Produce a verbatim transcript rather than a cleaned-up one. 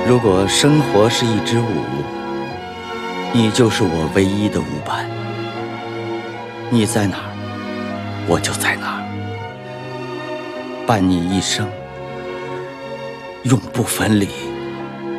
如果生活是一支舞，你就是我唯一的舞伴。你在哪儿，我就在哪儿，伴你一生，永不分离。